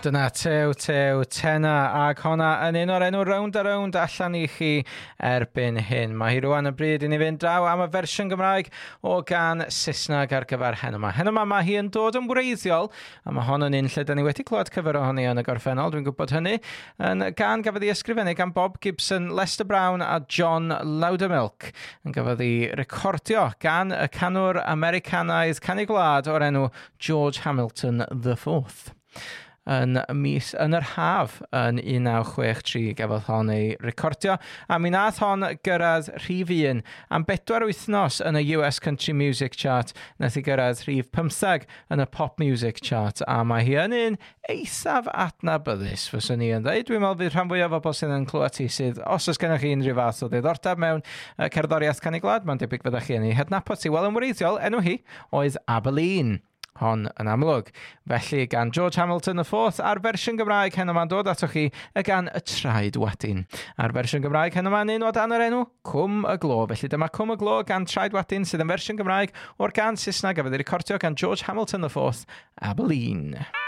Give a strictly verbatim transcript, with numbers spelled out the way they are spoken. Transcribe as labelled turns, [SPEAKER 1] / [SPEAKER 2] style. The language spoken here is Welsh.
[SPEAKER 1] Dyna tew tew tena ag honna yn un o'r enw round a round allan i chi erbyn hyn. Mae hi rwan y bryd i ni fynd draw am y fersiwn Gymraeg o gan Saesneg ar gyfer heno yma. Heno yma mae hi yn dod yn wreiddiol a mae hon yn un lle da ni wedi clywed cyfer ohoni yn y gorffennol. Dwi'n gwybod hynny. Yn gan gafodd ei ysgrifennu gan Bob Gibson, Lester Brown a John Loudermilk. Yn gafodd ei recordio gan y canwr Americanaidd canu gwlad o'r enw George Hamilton the fourth. Yn mis yn yr haf yn un naw chwech tri gafodd hon ei recordio a mi nath hon gyrraedd rhif un am bedwar wythnos yn y U S Country Music Chart, nath i gyrraedd rhif pymtheg yn y Pop Music Chart a mae hi yn un eithaf adnabyddus fyswn i yn dweud. Dwi'n meddwl bydd rhan fwyaf o bobl sydd yn clywed hi sydd, os oes gennych chi unrhyw fath o ddiddordeb mewn uh, cerddoriaeth canu gwlad, mae'n debyg fyddech chi yn ei hednabod ti. Wel, yn wreiddiol, enw hi oedd Abilene. Hon yn amlwg. Felly gan George Hamilton the fourth a'r fersiwn Gymraeg heno ma'n dod atoch chi y gan y Traed Wadyn. A'r fersiwn Gymraeg heno ma'n un o dan yr enw Cwm y Glo. Felly dyma Cwm y Glo gan Traed Wadyn sydd yn fersiwn Gymraeg o'r gan Saesneg a fydd ei recordio gan George Hamilton the fourth, Abilene.